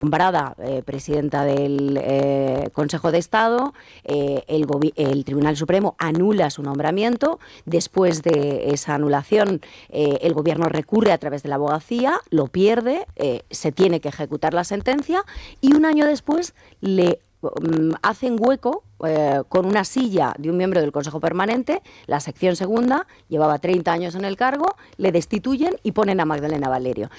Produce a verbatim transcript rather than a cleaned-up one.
nombrada eh, presidenta del eh, Consejo de Estado, eh, el, el Tribunal Supremo anula su nombramiento. Después de esa anulación, eh, el Gobierno recurre a través de la abogacía, lo pierde, eh, se tiene que ejecutar la sentencia y un año después le um, hacen hueco eh, con una silla de un miembro del Consejo Permanente. La sección segunda llevaba treinta años en el cargo, le destituyen y ponen a Magdalena Valerio.